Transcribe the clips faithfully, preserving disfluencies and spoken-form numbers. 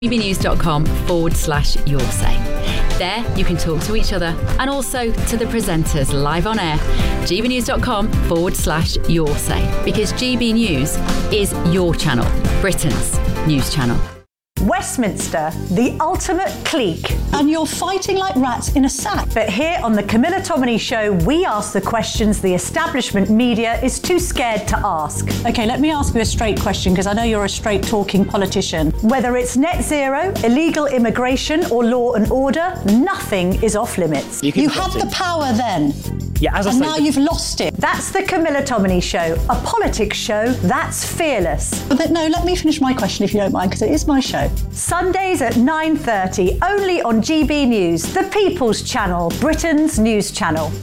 gbnews.com forward slash your say. There you can talk to each other and also to the presenters live on air. gbnews.com forward slash your say, because G B News is your channel, Britain's news channel. Westminster, the ultimate clique. And you're fighting like rats in a sack. But here on the Camilla Tominey Show, we ask the questions the establishment media is too scared to ask. OK, let me ask you a straight question, because I know you're a straight-talking politician. Whether it's net zero, illegal immigration or law and order, nothing is off limits. You, you had the power then. Yeah, as I and say, now you've lost it. That's the Camilla Tominey Show, a politics show that's fearless. But no, let me finish my question if you don't mind, because it is my show. Sundays at nine thirty, only on G B News, the People's Channel, Britain's news channel.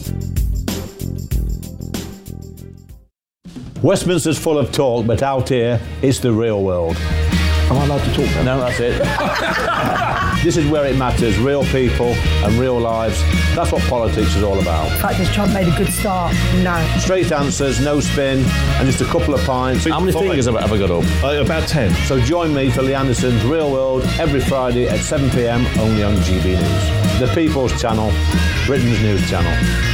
Westminster's full of talk, but out here, it's the real world. Am I allowed to talk now? No, that's it. This is where it matters, real people and real lives. That's what politics is all about. In fact, has Trump made a good start? No. Straight answers, no spin, and just a couple of pints. How many fingers have I ever got up? Uh, about ten. So join me for Lee Anderson's Real World every Friday at seven p m only on G B News. The People's Channel, Britain's news channel.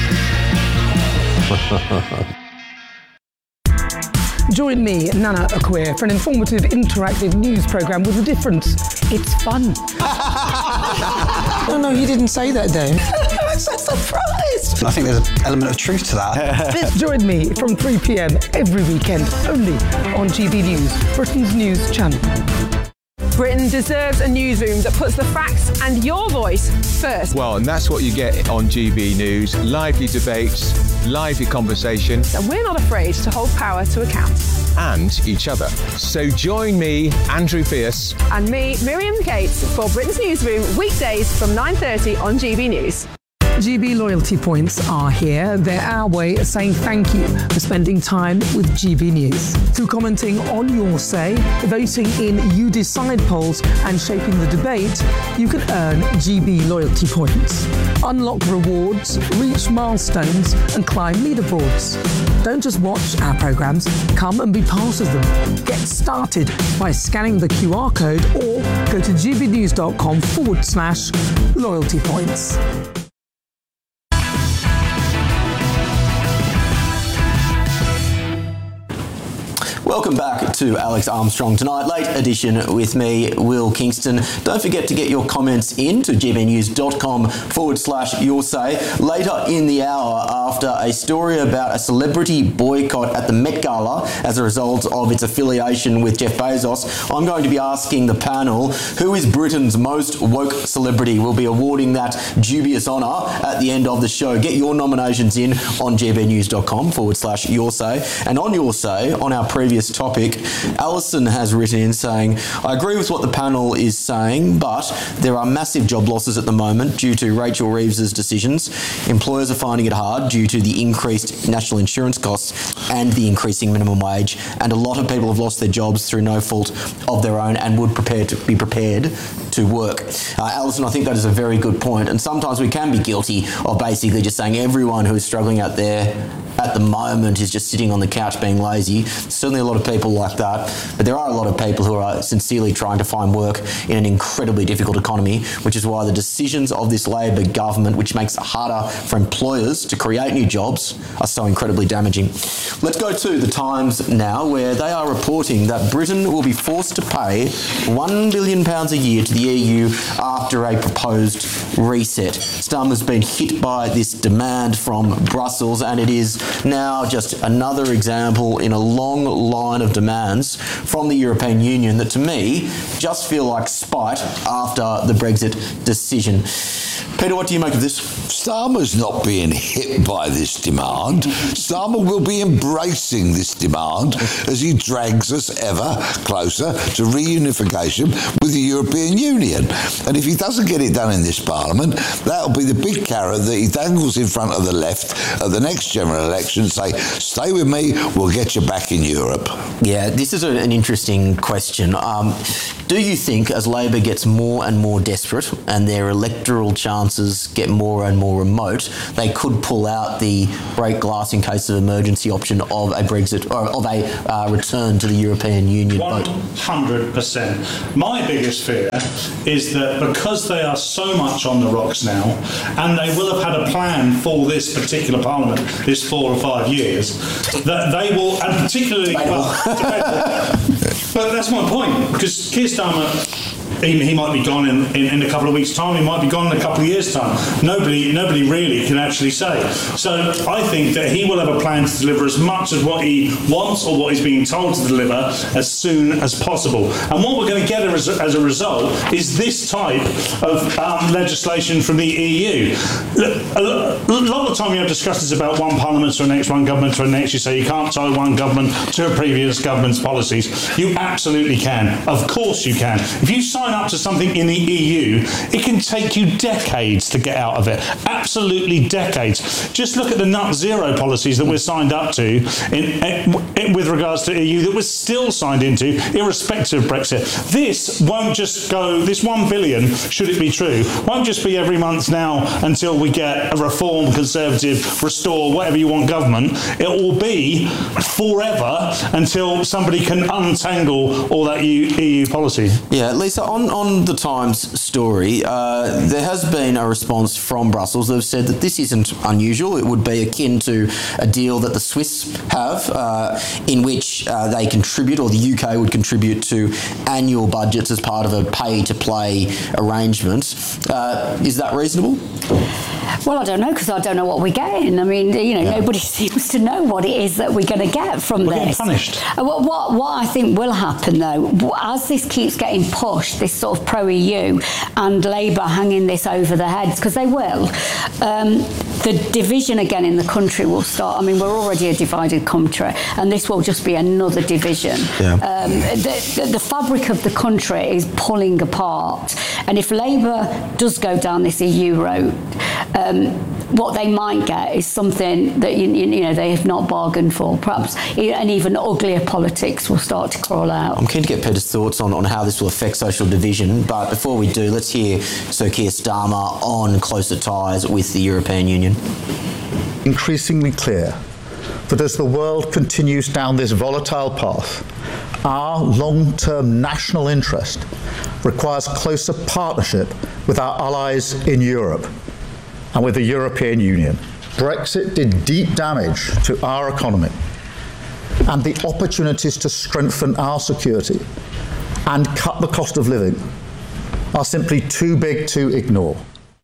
Join me, Nana Akweer, for an informative, interactive news programme with a difference. It's fun. No, no, he didn't say that, Dave. I'm so surprised. I think there's an element of truth to that. Join me from three p m every weekend, only on G B News, Britain's news channel. Britain deserves a newsroom that puts the facts and your voice first. Well, and that's what you get on G B News. Lively debates, lively conversation. And we're not afraid to hold power to account. And each other. So join me, Andrew Pierce. And me, Miriam Gates, for Britain's Newsroom, weekdays from nine thirty on G B News. G B loyalty points are here. They're our way of saying thank you for spending time with G B News. Through commenting on your say, voting in You Decide polls and shaping the debate, you can earn G B loyalty points. Unlock rewards, reach milestones and climb leaderboards. Don't just watch our programmes, come and be part of them. Get started by scanning the Q R code or go to gbnews.com forward slash loyalty points. Welcome back to Alex Armstrong Tonight. Late edition with me, Will Kingston. Don't forget to get your comments in to gbnews.com forward slash your say. Later in the hour, after a story about a celebrity boycott at the Met Gala as a result of its affiliation with Jeff Bezos, I'm going to be asking the panel, who is Britain's most woke celebrity? We'll be awarding that dubious honour at the end of the show. Get your nominations in on gbnews.com forward slash your say. And on your say, on our previous topic, Alison has written in saying, I agree with what the panel is saying, but there are massive job losses at the moment due to Rachel Reeves's decisions. Employers are finding it hard due to the increased national insurance costs and the increasing minimum wage, and a lot of people have lost their jobs through no fault of their own and would prepare to be prepared to work. Uh, Alison, I think that is a very good point, and sometimes we can be guilty of basically just saying everyone who is struggling out there at the moment is just sitting on the couch being lazy. Certainly a lot of people like that, but there are a lot of people who are sincerely trying to find work in an incredibly difficult economy, which is why the decisions of this Labor government, which makes it harder for employers to create new jobs, are so incredibly damaging. Let's go to the Times now, where they are reporting that Britain will be forced to pay one billion pounds a year to the E U after a proposed reset. Starmer's been hit by this demand from Brussels, and it is now just another example in a long line of demands from the European Union that, to me, just feel like spite after the Brexit decision. Peter, what do you make of this? Starmer's not being hit by this demand. Starmer will be embracing this demand as he drags us ever closer to reunification with the European Union. And if he doesn't get it done in this Parliament, that'll be the big carrot that he dangles in front of the left at the next general election, say, stay with me, we'll get you back in Europe. Yeah, this is a, an interesting question. Um, do you think as Labor gets more and more desperate and their electoral chances get more and more remote, they could pull out the break glass in case of emergency option of a Brexit or of a uh, return to the European Union vote? one hundred percent. My biggest fear is that because they are so much on the rocks now, and they will have had a plan for this particular Parliament, this four or five years, that they will, and particularly, well, but that's my point, because Keir Starmer, He, he might be gone in, in, in a couple of weeks' time, he might be gone in a couple of years' time. Nobody nobody really can actually say. So I think that he will have a plan to deliver as much as what he wants or what he's being told to deliver as soon as possible. And what we're going to get as, as a result is this type of um, legislation from the E U. Look, a lot of the time you have discussions about one parliament to the next, one government to the next. You say you can't tie one government to a previous government's policies. You absolutely can. Of course you can. If you sign up to something in the E U, it can take you decades to get out of it. Absolutely decades. Just look at the net zero policies that we're signed up to in, in, with regards to E U that we're still signed into, irrespective of Brexit. This won't just go, this one billion, should it be true, won't just be every month now until we get a reform, conservative, restore, whatever you want government. It will be forever until somebody can untangle all that E U policy. Yeah, Lisa, on, on the Times story, uh, there has been a response from Brussels. They've said that this isn't unusual. It would be akin to a deal that the Swiss have, uh, in which uh, they contribute, or the U K would contribute to annual budgets as part of a pay-to-play arrangement. Uh, is that reasonable? Well, I don't know, because I don't know what we're getting. I mean, you know, yeah. nobody seems to know what it is that we're going to get from we're this. We're getting punished. Uh, what, what, what I think will happen, though, as this keeps getting pushed, this sort of pro-E U, and Labour hanging this over their heads, because they will, um, the division again in the country will start. I mean, we're already a divided country, and this will just be another division. Yeah. Um, the, the, the fabric of the country is pulling apart. And if Labour does go down this E U route, um, what they might get is something that you, you know they have not bargained for, perhaps, and even uglier politics will start to crawl out. I'm keen to get Peter's thoughts on, on how this will affect social division, but before we do, let's hear Sir Keir Starmer on closer ties with the European Union. Increasingly clear that as the world continues down this volatile path, our long-term national interest requires closer partnership with our allies in Europe and with the European Union. Brexit did deep damage to our economy, and the opportunities to strengthen our security and cut the cost of living are simply too big to ignore.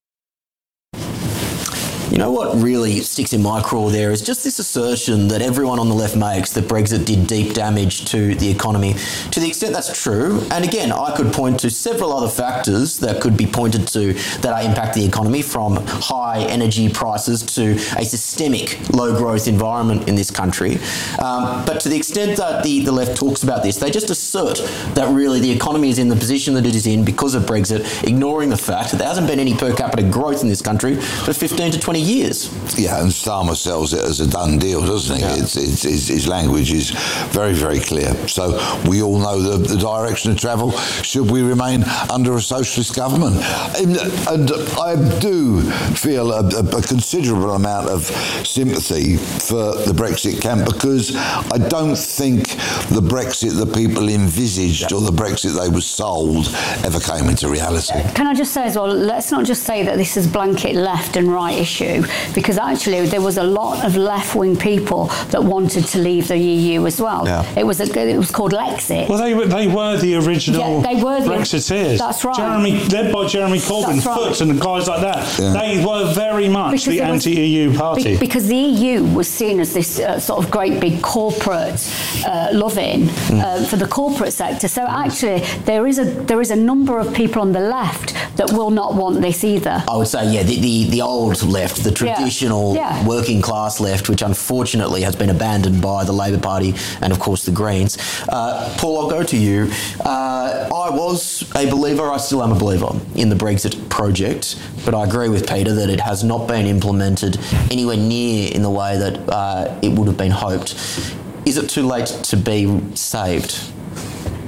You know what really sticks in my craw there is just this assertion that everyone on the left makes that Brexit did deep damage to the economy. To the extent that's true, and again, I could point to several other factors that could be pointed to that are impacting the economy, from high energy prices to a systemic low growth environment in this country. Um, but to the extent that the, the left talks about this, they just assert that really the economy is in the position that it is in because of Brexit, ignoring the fact that there hasn't been any per capita growth in this country for fifteen to twenty years. Yeah, and Starmer sells it as a done deal, doesn't he? Yeah. It's, it's, it's, his language is very, very clear. So we all know the, the direction of travel should we remain under a socialist government. And, and I do feel a, a considerable amount of sympathy for the Brexit camp, because I don't think the Brexit that people envisaged, or the Brexit they were sold, ever came into reality. Can I just say as well, let's not just say that this is blanket left and right issue, because actually there was a lot of left-wing people that wanted to leave the E U as well. Yeah. It was a, it was called Lexit. Well, they were they were the original yeah, they were the, Brexiteers. That's right. Jeremy, led by Jeremy Corbyn, right. Foot, and guys like that. Yeah. They were very much because the anti-E U party. Be, because the E U was seen as this uh, sort of great big corporate uh, loving mm. uh, for the corporate sector. So actually, there is a there is a number of people on the left that will not want this either. I would say, yeah, the the, the old left, the traditional yeah. Yeah. working class left, which unfortunately has been abandoned by the Labor Party and of course the Greens. Uh, Paul, I'll go to you. Uh, I was a believer, I still am a believer in the Brexit project, but I agree with Peter that it has not been implemented anywhere near in the way that uh, it would have been hoped. Is it too late to be saved?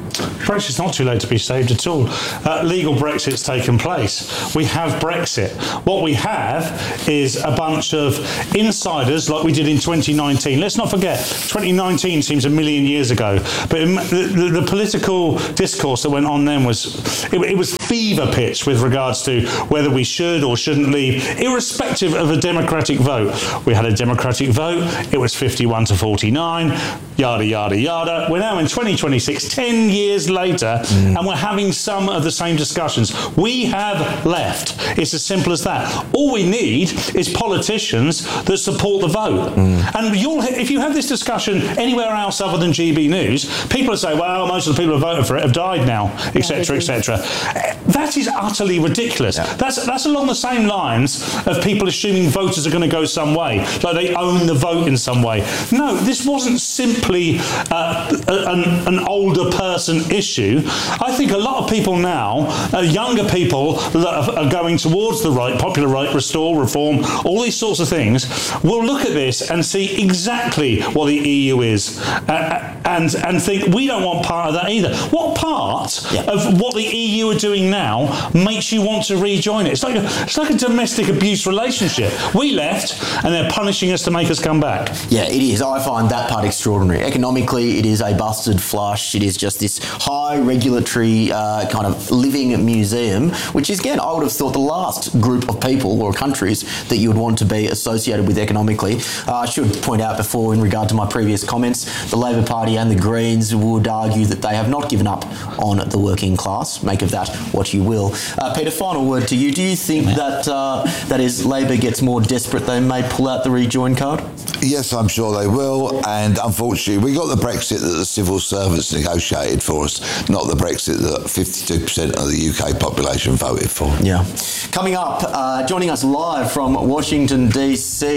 Brexit's not too late to be saved at all. Uh, legal Brexit's taken place. We have Brexit. What we have is a bunch of insiders like we did in twenty nineteen. Let's not forget, twenty nineteen seems a million years ago, but the, the, the political discourse that went on then was, it, it was fever pitch with regards to whether we should or shouldn't leave, irrespective of a democratic vote. We had a democratic vote, it was fifty-one to forty-nine, yada, yada, yada. We're now in twenty twenty-six, ten years later, mm. and we're having some of the same discussions. We have left. It's as simple as that. All we need is politicians that support the vote. Mm. And you'll, if you have this discussion anywhere else other than G B News, people will say, well, most of the people who voted for it have died now, et cetera, et cetera. That is utterly ridiculous. Yeah. That's, that's along the same lines of people assuming voters are going to go some way, like they own the vote in some way. No, this wasn't simply uh, an, an older person issue. I think a lot of people now, uh, younger people that are, are going towards the right, popular right, restore, reform, all these sorts of things, will look at this and see exactly what the E U is uh, and, and think, we don't want part of that either. What part yeah. of what the E U are doing now makes you want to rejoin it? It's like a, it's like a domestic abuse relationship. We left and they're punishing us to make us come back. Yeah, it is. I find that part extraordinary. Economically, it is a busted flush. It is just this high regulatory uh, kind of living museum, which is, again, I would have thought the last group of people or countries that you would want to be associated with economically. Uh, I should point out before, in regard to my previous comments, the Labor Party and the Greens would argue that they have not given up on the working class. Make of that what you will. Uh, Peter, final word to you. Do you think that, uh, that as Labor gets more desperate, they may pull out the rejoin card? Yes, I'm sure they will. And unfortunately, we got the Brexit that the civil servants negotiated for us, not the Brexit that fifty-two percent of the U K population voted for. Yeah. Coming up, uh, joining us live from Washington, D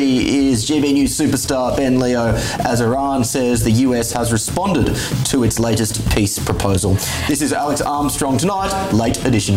C is G B News superstar Ben Leo, as Iran says the U S has responded to its latest peace proposal. This is Alex Armstrong Tonight, late edition.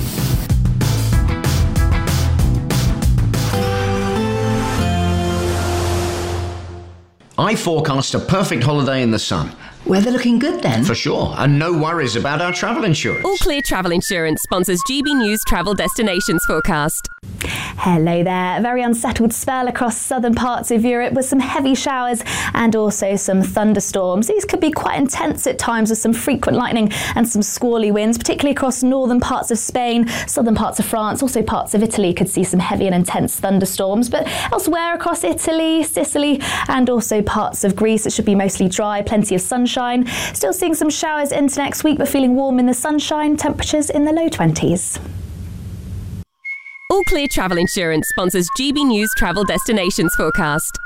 I forecast a perfect holiday in the sun. Weather looking good then? For sure, and no worries about our travel insurance. All Clear Travel Insurance sponsors G B News Travel Destinations Forecast. Hello there. A very unsettled spell across southern parts of Europe with some heavy showers and also some thunderstorms. These could be quite intense at times with some frequent lightning and some squally winds, particularly across northern parts of Spain, southern parts of France, also parts of Italy could see some heavy and intense thunderstorms. But elsewhere across Italy, Sicily and also parts of Greece, it should be mostly dry, plenty of sunshine. Still seeing some showers into next week, but feeling warm in the sunshine, temperatures in the low twenties. All Clear Travel Insurance sponsors G B News Travel Destinations Forecast.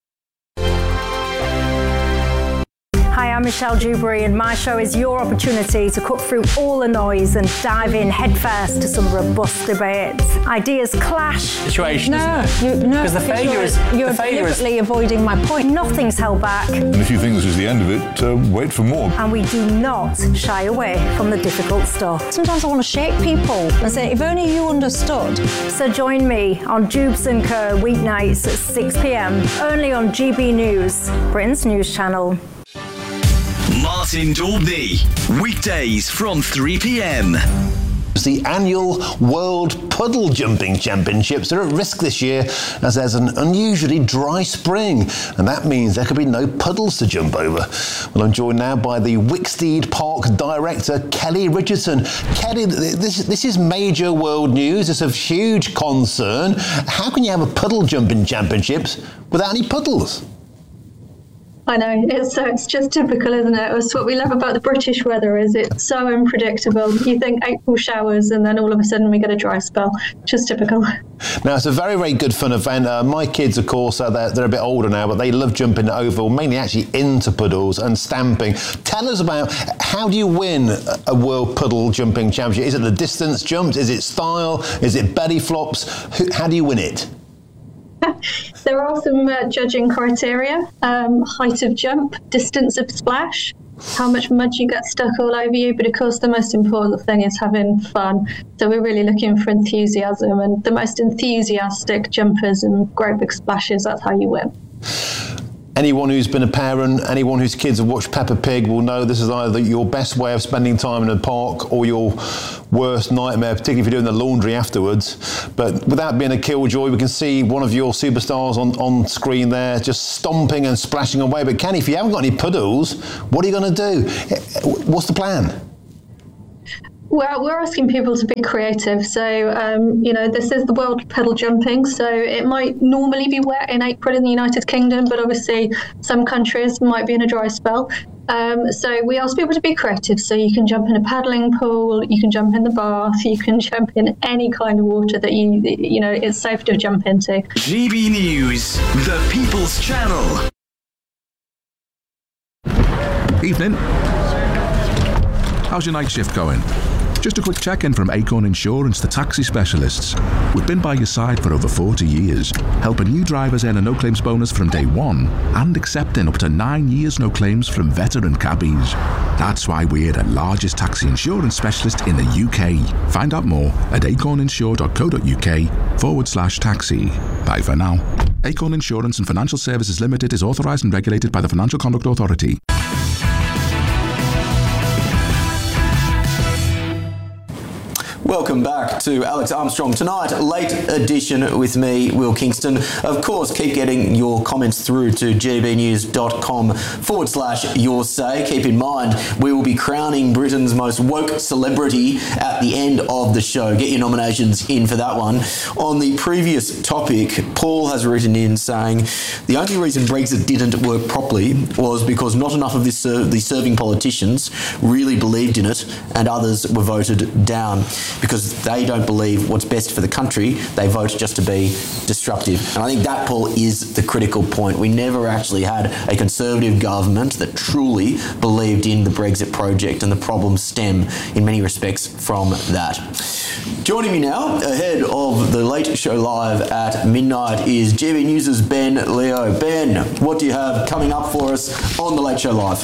Hi, I'm Michelle Dewberry and my show is your opportunity to cut through all the noise and dive in headfirst to some robust debates. Ideas clash. Situation, no, isn't it? You, no, because the failure you're, is you're the failure deliberately is... avoiding my point. Nothing's held back. And if you think this is the end of it, uh, wait for more. And we do not shy away from the difficult stuff. Sometimes I want to shake people and say, if only you understood. So join me on Dubes and Co weeknights at six p.m. only on G B News, Britain's news channel. Martin Daubney, weekdays from three p.m. The annual World Puddle Jumping Championships are at risk this year as there's an unusually dry spring, and that means there could be no puddles to jump over. Well, I'm joined now by the Wicksteed Park director, Kelly Richardson. Kelly, this, this is major world news. It's of huge concern. How can you have a puddle jumping championships without any puddles? I know, it's, uh, it's just typical, isn't it? It's what we love about the British weather is it's so unpredictable. You think April showers and then all of a sudden we get a dry spell. Just typical. Now, it's a very, very good fun event. Uh, my kids, of course, uh, they're, they're a bit older now, but they love jumping over, mainly actually into puddles and stamping. Tell us about how do you win a World Puddle Jumping Championship? Is it the distance jumped? Is it style? Is it belly flops? Who, how do you win it? There are some uh, judging criteria, um, height of jump, distance of splash, how much mud you get stuck all over you, but of course the most important thing is having fun. So we're really looking for enthusiasm, and the most enthusiastic jumpers and great big splashes, that's how you win. anyone who's been a parent, anyone whose kids have watched Peppa Pig will know this is either your best way of spending time in a park or your worst nightmare, particularly if you're doing the laundry afterwards. But without being a killjoy, we can see one of your superstars on, on screen there just stomping and splashing away. But Kenny, if you haven't got any puddles, what are you going to do? What's the plan? Well, we're asking people to be creative. So, um, you know, this is the World Puddle Jumping. So it might normally be wet in April in the United Kingdom, but obviously some countries might be in a dry spell. Um, so we ask people to be creative. So you can jump in a paddling pool, you can jump in the bath, you can jump in any kind of water that you, you know, it's safe to jump into. G B News, the People's Channel. Evening. How's your night shift going? Just a quick check-in from Acorn Insurance, the taxi specialists. We've been by your side for over forty years, helping new drivers earn a no-claims bonus from day one and accepting up to nine years no claims from veteran cabbies. That's why we're the largest taxi insurance specialist in the U K. Find out more at acorninsure.co.uk forward slash taxi. Bye for now. Acorn Insurance and Financial Services Limited is authorised and regulated by the Financial Conduct Authority. Welcome back to Alex Armstrong Tonight, late edition with me, Will Kingston. Of course, keep getting your comments through to gbnews.com forward slash your say. Keep in mind, we will be crowning Britain's most woke celebrity at the end of the show. Get your nominations in for that one. On the previous topic, Paul has written in saying the only reason Brexit didn't work properly was because not enough of this, uh, the serving politicians really believed in it and others were voted down. Because they don't believe what's best for the country, they vote just to be disruptive. And I think that, Paul, is the critical point. We never actually had a Conservative government that truly believed in the Brexit project, and the problems stem in many respects from that. Joining me now, ahead of the Late Show Live at midnight, is G B News' Ben Leo. Ben, what do you have coming up for us on the Late Show Live?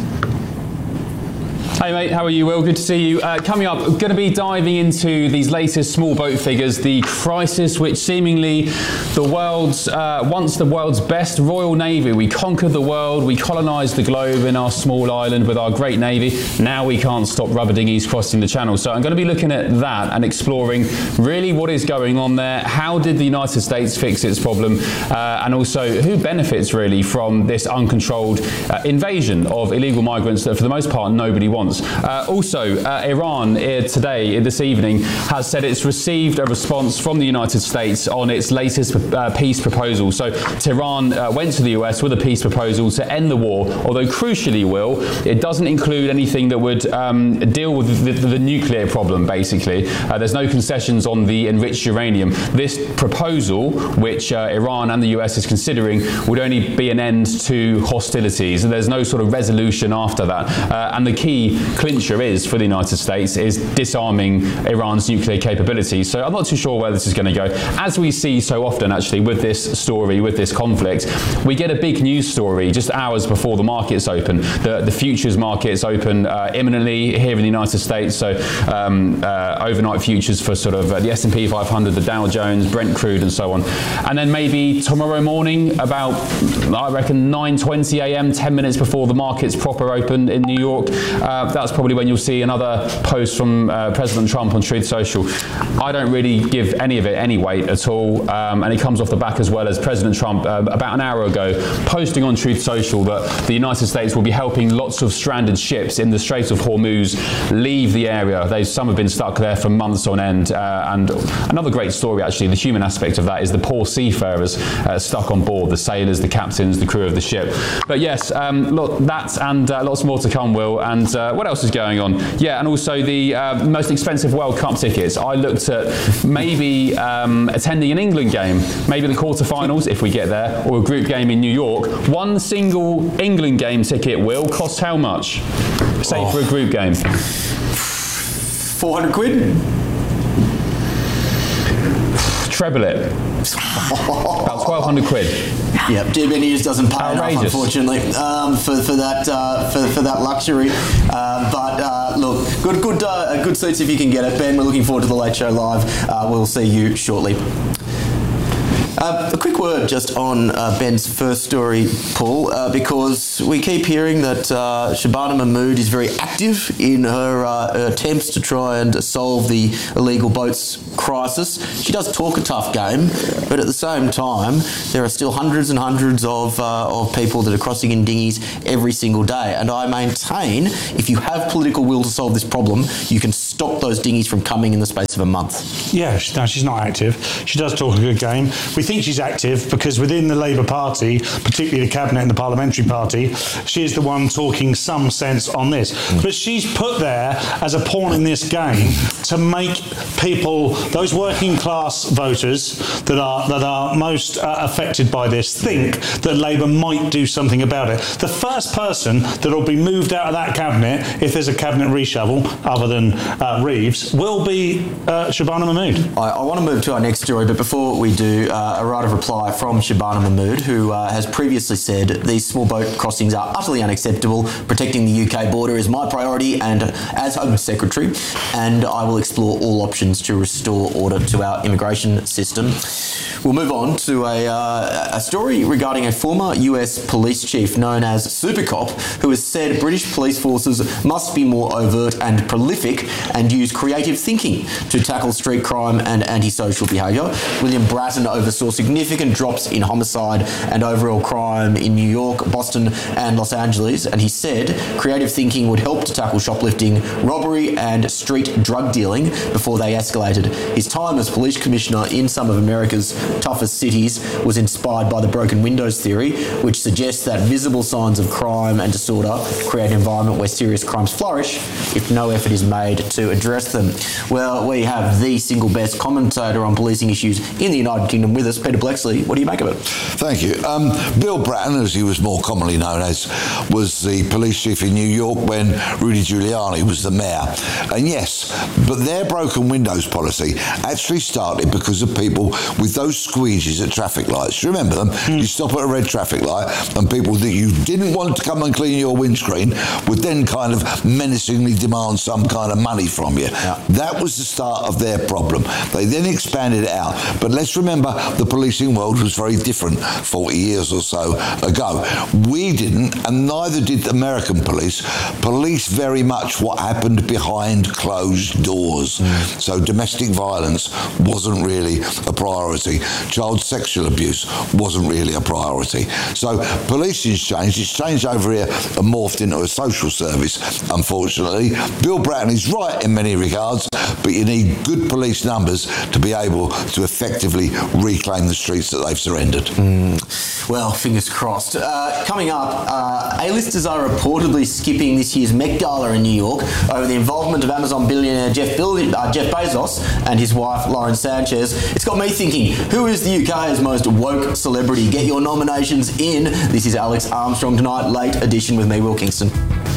Hey mate, how are you? Will, good to see you. Uh, coming up, going to be diving into these latest small boat figures, the crisis which seemingly the world's, uh, once the world's best Royal Navy. We conquered the world, we colonised the globe in our small island with our great Navy. Now we can't stop rubber dinghies crossing the channel. So I'm going to be looking at that and exploring really what is going on there. How did the United States fix its problem? Uh, and also who benefits really from this uncontrolled uh, invasion of illegal migrants that for the most part nobody wants. Uh, also, uh, Iran uh, today, this evening, has said it's received a response from the United States on its latest uh, peace proposal. So Tehran uh, went to the U S with a peace proposal to end the war, although crucially, Will, it doesn't include anything that would um, deal with the, the, the nuclear problem, basically. Uh, there's no concessions on the enriched uranium. This proposal, which uh, Iran and the U S is considering, would only be an end to hostilities. There's no sort of resolution after that. Uh, and the key clincher is for the United States is disarming Iran's nuclear capabilities. So I'm not too sure where this is going to go. As we see so often actually with this story, with this conflict, we get a big news story just hours before the markets open. The, the futures markets open uh, imminently here in the United States. So um, uh, overnight futures for sort of uh, the S and P five hundred, the Dow Jones, Brent crude and so on. And then maybe tomorrow morning about, I reckon, nine twenty a m, ten minutes before the markets proper open in New York, uh, that's probably when you'll see another post from uh, President Trump on Truth Social. I don't really give any of it any weight at all, um, and it comes off the back as well as President Trump uh, about an hour ago posting on Truth Social that the United States will be helping lots of stranded ships in the Strait of Hormuz leave the area. They, some have been stuck there for months on end, uh, and another great story actually, the human aspect of that is the poor seafarers uh, stuck on board, the sailors, the captains, the crew of the ship. But yes, um, look, that and uh, lots more to come, Will, and uh, what else is going on? Yeah, and also the uh, most expensive World Cup tickets. I looked at maybe um, attending an England game, maybe the quarterfinals if we get there, or a group game in New York. One single England game ticket, Will, cost how much? Say oh. for a group game. four hundred quid? Treble it. About twelve hundred quid. Yeah, G B News doesn't pay Outrageous. enough, unfortunately, um, for for that uh, for for that luxury. Uh, but uh, look, good good uh, good seats if you can get it. Ben, we're looking forward to the Late Show Live. Uh, we'll see you shortly. Uh, a quick word just on uh, Ben's first story, Paul, uh, because we keep hearing that uh, Shabana Mahmood is very active in her, uh, her attempts to try and solve the illegal boats crisis. She does talk a tough game, but at the same time, there are still hundreds and hundreds of, uh, of people that are crossing in dinghies every single day. And I maintain, if you have political will to solve this problem, you can stop those dinghies from coming in the space of a month. Yeah, no, she's not active. She does talk a good game. We think she's active because within the Labour Party, particularly the Cabinet and the Parliamentary Party, she is the one talking some sense on this. Mm. But she's put there as a pawn in this game to make people, those working class voters that are that are most uh, affected by this, think that Labour might do something about it. The first person that will be moved out of that Cabinet, if there's a Cabinet reshuffle, other than uh, Reeves, will be uh, Shabana Mahmood. I, I want to move to our next story, but before we do, uh, a right of reply from Shabana Mahmood, who uh, has previously said these small boat crossings are utterly unacceptable. Protecting the U K border is my priority, and as Home Secretary, and I will explore all options to restore order to our immigration system. We'll move on to a, uh, a story regarding a former U S police chief known as Supercop, who has said British police forces must be more overt and prolific and use creative thinking to tackle street crime and antisocial behaviour. William Bratton oversaw significant drops in homicide and overall crime in New York, Boston and Los Angeles, and he said creative thinking would help to tackle shoplifting, robbery and street drug dealing before they escalated. His time as police commissioner in some of America's toughest cities was inspired by the broken windows theory, which suggests that visible signs of crime and disorder create an environment where serious crimes flourish if no effort is made to address them. Well, we have the single best commentator on policing issues in the United Kingdom with us, Peter Bleksley. What do you make of it? Thank you. Um, Bill Bratton, as he was more commonly known as, was the police chief in New York when Rudy Giuliani was the mayor. And yes, but their broken windows policy actually started because of people with those squeegees at traffic lights. You remember them? Mm. You stop at a red traffic light and people that you didn't want to come and clean your windscreen would then kind of menacingly demand some kind of money from you. Yeah. That was the start of their problem. They then expanded it out. But let's remember the policing world was very different forty years or so ago. We didn't, and neither did the American police, police very much what happened behind closed doors. Mm. So domestic violence wasn't really a priority. Child sexual abuse wasn't really a priority. So policing's changed. It's changed over here and morphed into a social service, unfortunately. Bill Bratton is right in many regards, but you need good police numbers to be able to effectively reclaim the streets that they've surrendered. Mm. Well, fingers crossed. Uh, coming up, uh, A-listers are reportedly skipping this year's Met Gala in New York over the involvement of Amazon billionaire Jeff, Bill- uh, Jeff Bezos and his wife Lauren Sanchez. It's got me thinking, who is the U K's most woke celebrity? Get your nominations in. This is Alex Armstrong Tonight, late edition with me, Will Kingston.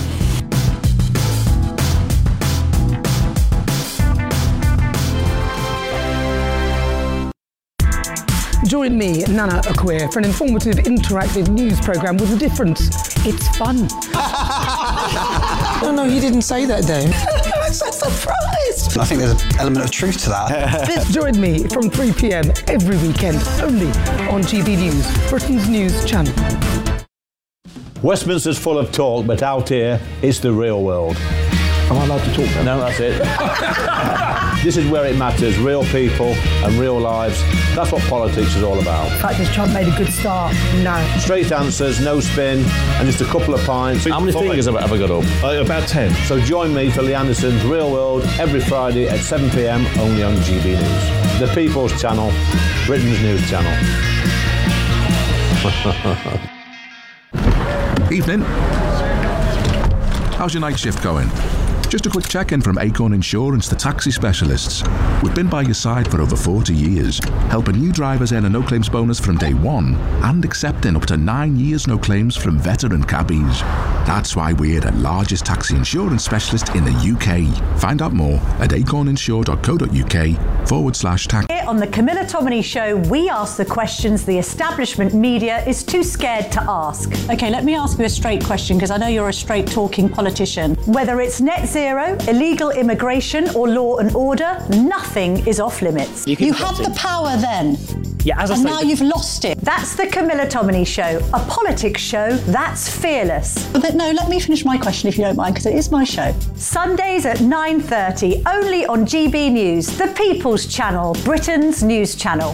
Join me, Nana Akweer, for an informative, interactive news programme with a difference. It's fun. No, no, you didn't say that, Dave. I'm so surprised. I think there's an element of truth to that. Join me from three p m every weekend, only on G B News, Britain's news channel. Westminster's full of talk, but out here, it's the real world. Am I allowed to talk then? No, that's it. This is where it matters, real people and real lives. That's what politics is all about. In fact, has Trump made a good start? No. Straight answers, no spin, and just a couple of pints. How many fingers have I ever got up? Uh, about ten. So join me for Lee Anderson's Real World every Friday at seven p m only on G B News. The People's Channel, Britain's news channel. Evening. How's your night shift going? Just a quick check-in from Acorn Insurance, the taxi specialists. We've been by your side for over forty years, helping new drivers earn a no-claims bonus from day one and accepting up to nine years no claims from veteran cabbies. That's why we're the largest taxi insurance specialist in the U K. Find out more at acorninsure.co.uk forward slash tax. Here on the Camilla Tominey Show, we ask the questions the establishment media is too scared to ask. Okay, let me ask you a straight question, because I know you're a straight-talking politician. Whether it's net zero, illegal immigration or law and order, nothing is off limits. You, you have the power then Yeah, as I and now you've lost it. That's the Camilla Tominey Show, a politics show that's fearless. But no, let me finish my question if you don't mind, because it is my show. Sundays at nine thirty, only on G B News, the People's Channel, Britain's news channel.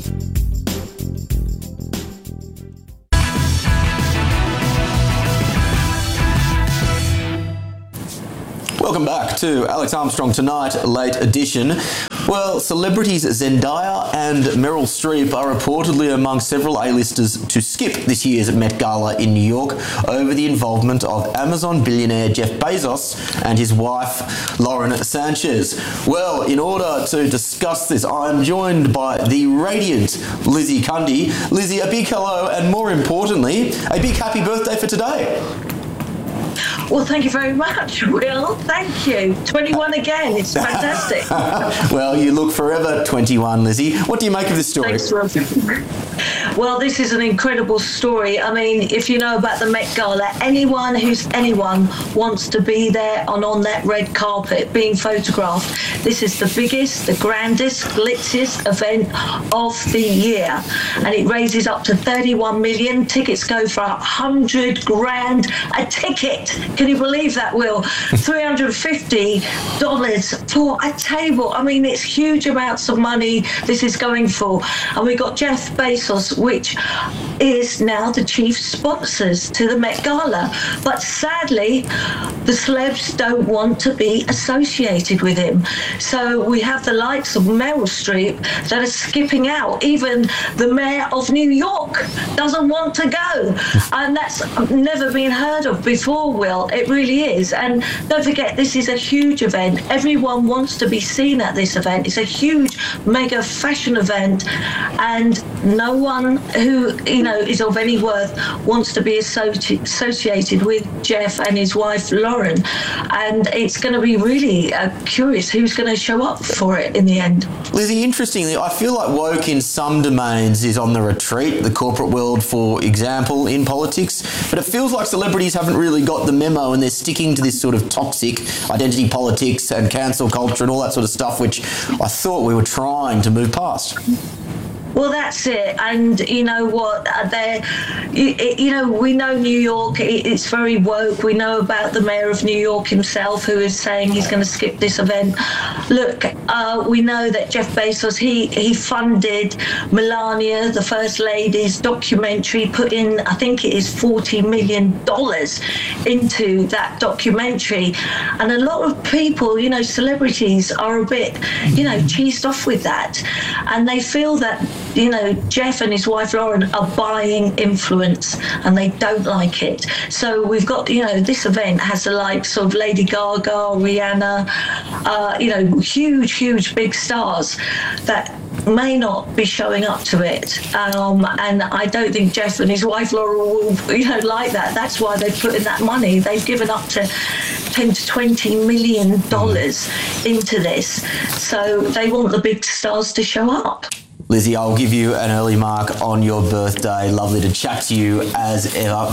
Welcome back to Alex Armstrong Tonight, late edition. Well, celebrities Zendaya and Meryl Streep are reportedly among several A-listers to skip this year's Met Gala in New York over the involvement of Amazon billionaire Jeff Bezos and his wife Lauren Sanchez. Well, in order to discuss this, I'm joined by the radiant Lizzie Cundy. Lizzie, a big hello, and more importantly, a big happy birthday for today. Well, thank you very much, Will. Thank you. twenty-one again. It's fantastic. Well, you look forever twenty-one, Lizzie. What do you make of this story? Thanks, Will. Well, this is an incredible story. I mean, if you know about the Met Gala, anyone who's anyone wants to be there and on that red carpet being photographed. This is the biggest, the grandest, glitziest event of the year. And it raises up to thirty-one million. Tickets go for one hundred grand a ticket. Can you believe that, Will? three hundred fifty dollars for a table. I mean, it's huge amounts of money this is going for. And we got Jeff Bezos, which is now the chief sponsors to the Met Gala. But sadly, the celebs don't want to be associated with him. So we have the likes of Meryl Streep that are skipping out. Even the mayor of New York doesn't want to go. And that's never been heard of before, Will. It really is. And don't forget, this is a huge event. Everyone wants to be seen at this event. It's a huge, mega fashion event. And no one who, you know, is of any worth wants to be associ- associated with Jeff and his wife, Lauren. And it's going to be really uh, curious who's going to show up for it in the end. Lizzie, interestingly, I feel like woke in some domains is on the retreat, the corporate world, for example, in politics. But it feels like celebrities haven't really got the memo and they're sticking to this sort of toxic identity politics and cancel culture and all that sort of stuff, which I thought we were trying to move past. Well, that's it. And you know what? They, you, you know, we know New York. It's very woke. We know about the mayor of New York himself, who is saying he's going to skip this event. Look, uh, we know that Jeff Bezos, he he funded Melania, the First Lady's documentary, put in, I think it is forty million dollars into that documentary. And a lot of people, you know, celebrities are a bit, you know, cheesed off with that. And they feel that, you know, Jeff and his wife Lauren are buying influence and they don't like it. So we've got, you know, this event has the likes of Lady Gaga, Rihanna, uh, you know, huge, huge big stars that may not be showing up to it. Um, and I don't think Jeff and his wife Laura will, you know, like that. That's why they've put in that money. They've given up to ten to twenty million dollars into this. So they want the big stars to show up. Lizzie, I'll give you an early mark on your birthday. Lovely to chat to you as ever.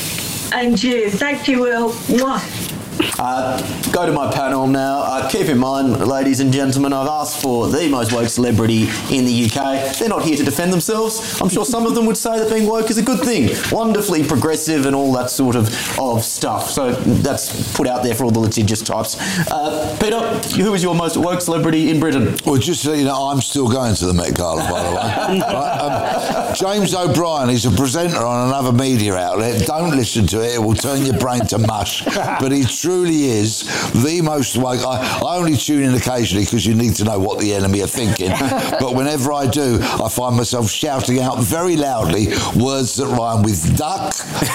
And you. Thank you, Will. Mwah. Uh, go to my panel now. Uh, keep in mind, ladies and gentlemen, I've asked for the most woke celebrity in the U K. They're not here to defend themselves. I'm sure some of them would say that being woke is a good thing. Wonderfully progressive and all that sort of, of stuff. So that's put out there for all the litigious types. Uh, Peter, who is your most woke celebrity in Britain? Well, just so you know, I'm still going to the Met Gala, by the way. Right? Um, James O'Brien, he's a presenter on another media outlet. Don't listen to it. It will turn your brain to mush. But he truly is the most woke. I, I only tune in occasionally because you need to know what the enemy are thinking. But whenever I do, I find myself shouting out very loudly words that rhyme with duck,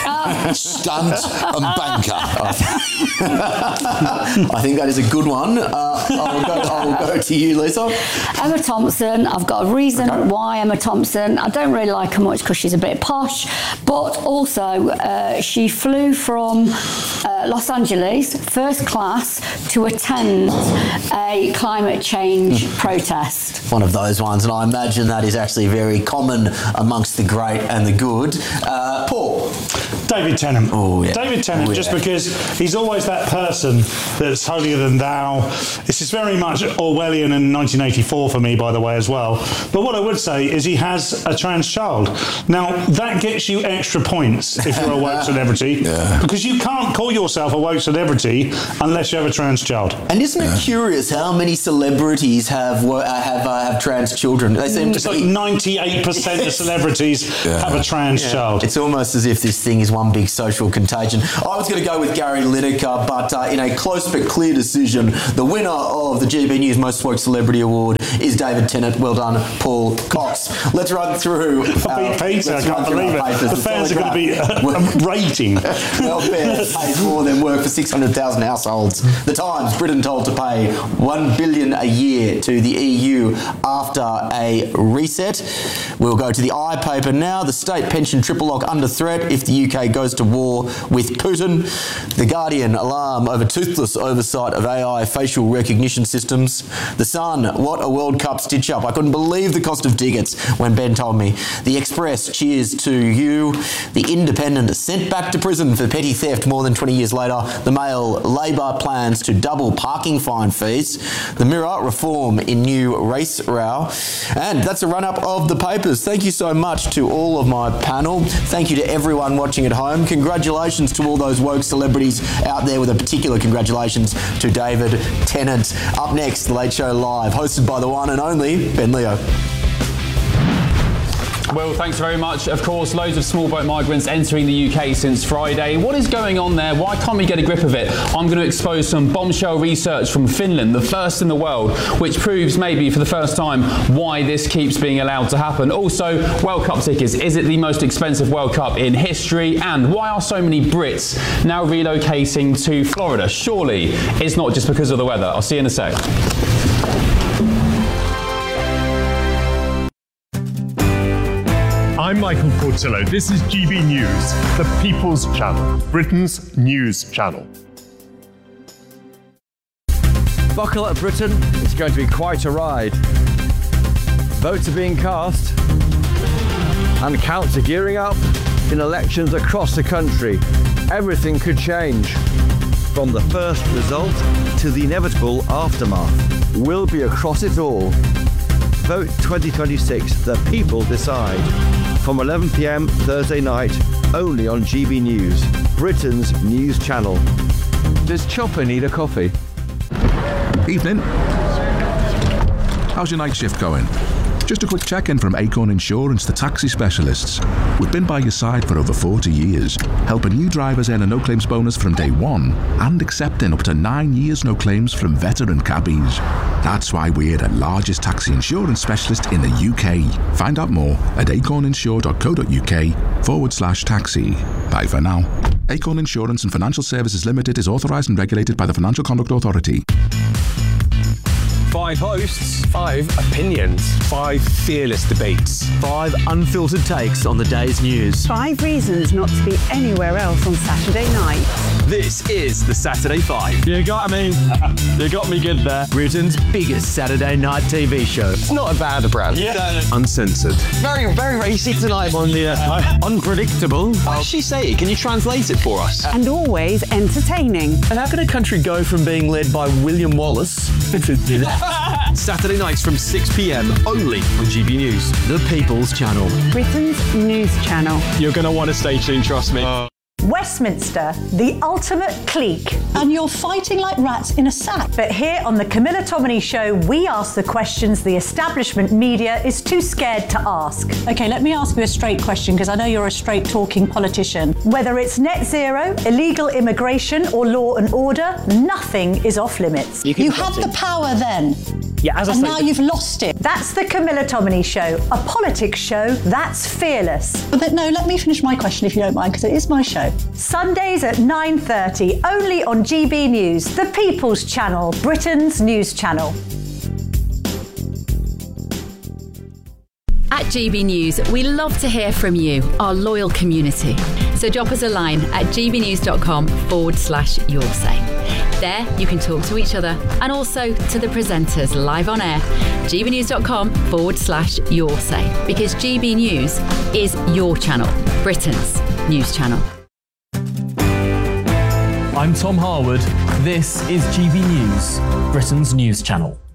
stunt and banker. I think that is a good one. Uh, I'll, go, I'll go to you, Lisa. Emma Thompson. I've got a reason okay. why Emma Thompson. I don't really like her much because she's a bit posh, but also uh, she flew from uh, Los Angeles first class to attend a climate change protest. One of those ones, and I imagine that is actually very common amongst the great and the good. Uh, Paul? David Tennant. Oh, yeah. David Tennant, Oh, yeah. just because he's always that person that's holier than thou. This is very much Orwellian and nineteen eighty-four for me, by the way, as well. But what I would say is he has a trans child. Now, that gets you extra points if you're a woke celebrity, Yeah. because you can't call yourself a woke celebrity unless you have a trans child. And isn't it curious how many celebrities have wo- uh, have uh, have trans children? They seem It's to like be ninety-eight percent of celebrities have a trans Yeah. child. It's almost as if this thing is one big social contagion. I was going to go with Gary Lineker, but uh, in a close but clear decision, the winner of the G B News Most Woke Celebrity Award is David Tennant. Well done, Paul Cox. Let's run through. I beat Peter, I can't believe it. The fans are going to be uh, rating. Welfare pays more than work for six hundred thousand households. The Times, Britain told to pay one billion dollars a year to the E U after a reset. We'll go to the I paper now. The state pension triple lock under threat if the U K goes to war with Putin. The Guardian, alarm over toothless oversight of A I facial recognition systems. The Sun, what a World Cup stitch up. I couldn't believe the cost of tickets when Ben told me. The Express, cheers to you. The Independent, sent back to prison for petty theft more than twenty years later. The Mail, Labor plans to double parking fine fees. The Mirror, reform in new race row. And that's a run-up of the papers. Thank you so much to all of my panel. Thank you to everyone watching at home. Congratulations to all those woke celebrities out there, with a particular congratulations to David Tennant. Up next, The Late Show Live, hosted by the one and only Ben Leo. Will, thanks very much. Of course, loads of small boat migrants entering the U K since Friday. What is going on there? Why can't we get a grip of it? I'm going to expose some bombshell research from Finland, the first in the world, which proves maybe for the first time why this keeps being allowed to happen. Also, World Cup tickets. Is it the most expensive World Cup in history? And why are so many Brits now relocating to Florida? Surely it's not just because of the weather. I'll see you in a sec. I'm Michael Portillo. This is G B News, the People's Channel, Britain's news channel. Buckle up, Britain. It's going to be quite a ride. Votes are being cast and counts are gearing up in elections across the country. Everything could change. From the first result to the inevitable aftermath. We'll be across it all. Vote twenty twenty-six, the people decide. From eleven p m Thursday night, only on G B News, Britain's news channel. Does Chopper need a coffee? Evening. How's your night shift going? Just a quick check-in from Acorn Insurance, the taxi specialists. We've been by your side for over forty years, helping you drivers earn a no-claims bonus from day one and accepting up to nine years no claims from veteran cabbies. That's why we're the largest taxi insurance specialist in the U K. Find out more at acorninsure.co.uk forward slash taxi. Bye for now. Acorn Insurance and Financial Services Limited is authorised and regulated by the Financial Conduct Authority. Five hosts, five opinions, five fearless debates, five unfiltered takes on the day's news. Five reasons not to be anywhere else on Saturday night. This is the Saturday Five. You got me. You got me good there. Britain's biggest Saturday night T V show. It's not a bad brand. Yeah. Uncensored. Very, very racy tonight on the uh, unpredictable. What did she say? Can you translate it for us? And always entertaining. And how can a country go from being led by William Wallace to Saturday nights from six p m only on G B News, the People's Channel. Britain's news channel. You're going to want to stay tuned, trust me. Uh. Westminster, the ultimate clique. And you're fighting like rats in a sack. But here on the Camilla Tominey Show, we ask the questions the establishment media is too scared to ask. Okay, let me ask you a straight question, because I know you're a straight talking politician. Whether it's net zero, illegal immigration, or law and order, nothing is off limits. You, you had the power then. Yeah, as I and say, now you've lost it. That's the Camilla Tominey Show, a politics show that's fearless. But then, no, let me finish my question if you don't mind, because it is my show. Sundays at nine thirty, only on G B News, the People's Channel, Britain's news channel. At G B News, we love to hear from you, our loyal community. So drop us a line at gbnews.com forward slash your say. There, you can talk to each other and also to the presenters live on air. gbnews.com forward slash your say. Because G B News is your channel, Britain's news channel. I'm Tom Harwood. This is G B News, Britain's news channel.